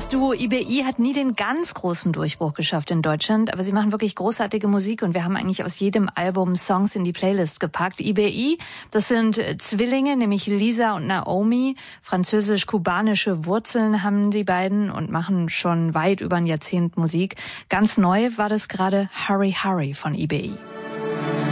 Das Duo IBI hat nie den ganz großen Durchbruch geschafft in Deutschland, aber sie machen wirklich großartige Musik und wir haben eigentlich aus jedem Album Songs in die Playlist gepackt. IBI, das sind Zwillinge, nämlich Lisa und Naomi. Französisch-kubanische Wurzeln haben die beiden und machen schon weit über ein Jahrzehnt Musik. Ganz neu war das gerade Hurry Hurry von IBI.